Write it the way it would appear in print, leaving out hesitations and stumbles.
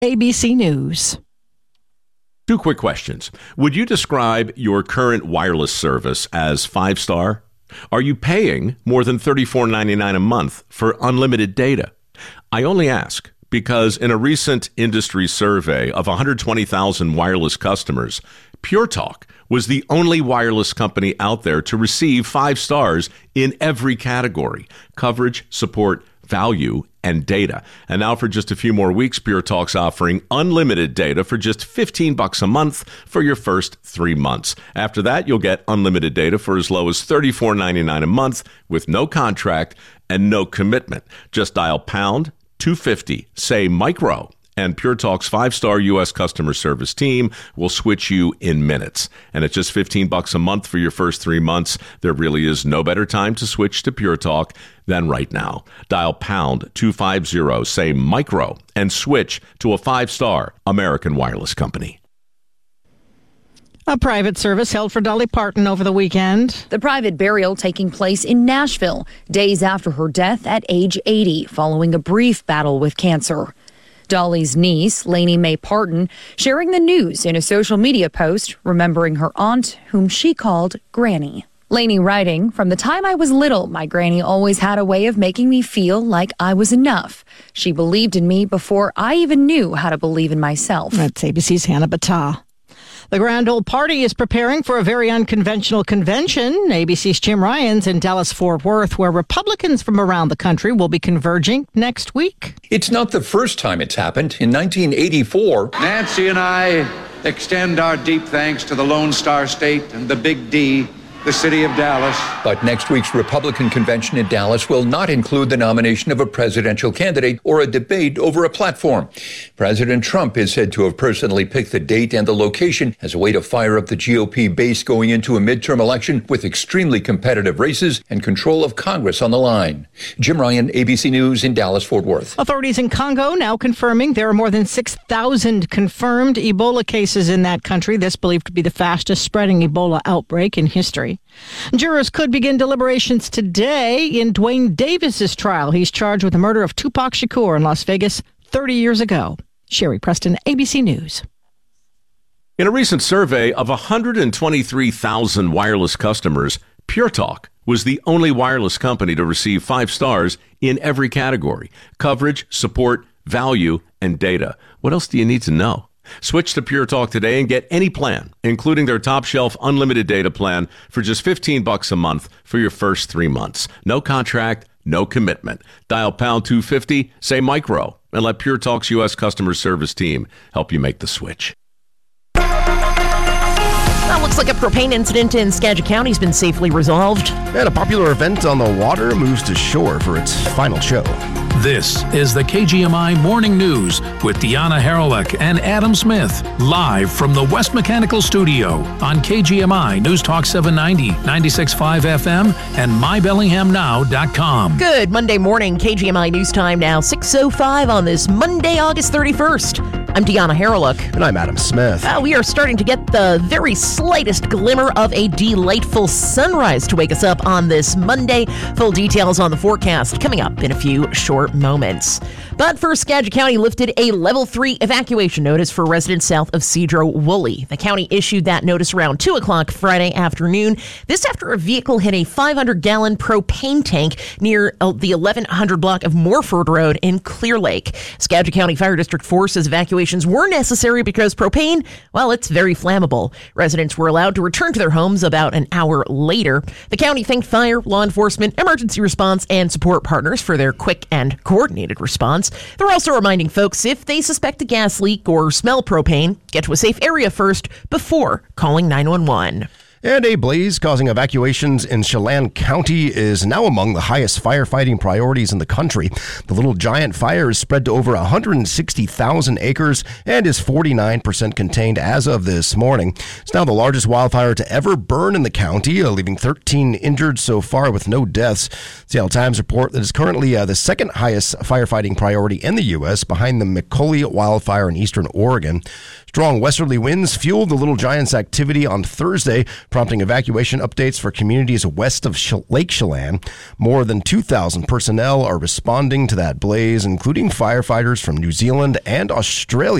ABC News. Two quick questions. Would you describe your current wireless service as 5-star? Are you paying more than $34.99 a month for unlimited data? I only ask because in a recent industry survey of 120,000 wireless customers, Pure Talk was the only wireless company out there to receive 5 stars in every category: coverage, support, value, and data. And now for just a few more weeks, Pure Talk's offering unlimited data for just $15 a month for your first 3 months. After that, you'll get unlimited data for as low as $34.99 a month with no contract and no commitment. Just dial pound 250, say micro, and Pure Talk's 5-star U.S. customer service team will switch you in minutes. And at just $15 a month for your first 3 months, there really is no better time to switch to Pure Talk than right now. Dial pound 250, say micro, and switch to a 5-star American wireless company. A private service held for Dolly Parton over the weekend. The private burial taking place in Nashville, days after her death at age 80, following a brief battle with cancer. Dolly's niece, Lainey Mae Parton, sharing the news in a social media post, remembering her aunt, whom she called Granny. Lainey writing, "From the time I was little, my granny always had a way of making me feel like I was enough. She believed in me before I even knew how to believe in myself." That's ABC's Hannah Battah. The Grand Old Party is preparing for a very unconventional convention. ABC's Jim Ryan's in Dallas-Fort Worth, where Republicans from around the country will be converging next week. It's not the first time it's happened. In 1984, Nancy and I extend our deep thanks to the Lone Star State and the Big D, the city of Dallas. But next week's Republican convention in Dallas will not include the nomination of a presidential candidate or a debate over a platform. President Trump is said to have personally picked the date and the location as a way to fire up the GOP base going into a midterm election with extremely competitive races and control of Congress on the line. Jim Ryan, ABC News in Dallas-Fort Worth. Authorities in Congo now confirming there are more than 6,000 confirmed Ebola cases in that country. This believed to be the fastest spreading Ebola outbreak in history. Jurors could begin deliberations today in Dwayne Davis's trial. He's charged with the murder of Tupac Shakur in Las Vegas 30 years ago. Sherry Preston, ABC News. In a recent survey of 123,000 wireless customers, Pure Talk was the only wireless company to receive 5 stars in every category: coverage, support, value, and data. What else do you need to know? Switch to Pure Talk today and get any plan, including their top shelf unlimited data plan, for just $15 a month for your first 3 months. No contract, no commitment. Dial pound 250, say micro, and let Pure Talk's U.S. customer service team help you make the switch. Well, looks like a propane incident in Skagit County has been safely resolved. And a popular event on the water moves to shore for its final show. This is the KGMI Morning News with Deanna Haralick and Adam Smith, live from the West Mechanical Studio on KGMI News Talk 790, 96.5 FM, and mybellinghamnow.com. Good Monday morning, KGMI News Time now, 6:05 on this Monday, August 31st. I'm Deanna Haralick. And I'm Adam Smith. We are starting to get the very slightest glimmer of a delightful sunrise to wake us up on this Monday. Full details on the forecast coming up in a few short moments. But first, Skagit County lifted a level 3 evacuation notice for residents south of Cedro-Woolley. The county issued that notice around 2 o'clock Friday afternoon. This after a vehicle hit a 500-gallon propane tank near the 1100 block of Morford Road in Clear Lake. Skagit County Fire District 4 says evacuations were necessary because propane, well, it's very flammable. Residents were allowed to return to their homes about an hour later. The county thanked fire, law enforcement, emergency response, and support partners for their quick and coordinated response. They're also reminding folks if they suspect a gas leak or smell propane, get to a safe area first before calling 911. And a blaze causing evacuations in Chelan County is now among the highest firefighting priorities in the country. The Little Giant fire is spread to over 160,000 acres and is 49% contained as of this morning. It's now the largest wildfire to ever burn in the county, leaving 13 injured so far with no deaths. Seattle Times report that it's currently the second highest firefighting priority in the U.S. behind the McCully wildfire in eastern Oregon. Strong westerly winds fueled the Little Giant's activity on Thursday, prompting evacuation updates for communities west of Lake Chelan. More than 2,000 personnel are responding to that blaze, including firefighters from New Zealand and Australia.